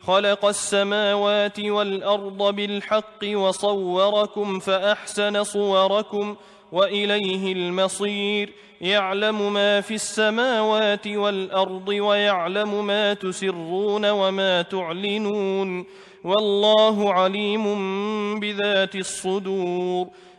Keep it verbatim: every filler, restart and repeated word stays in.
خلق السماوات والأرض بالحق وصوركم فأحسن صوركم وإليه المصير يعلم ما في السماوات والأرض ويعلم ما تسرون وما تعلنون والله عليم بذات الصدور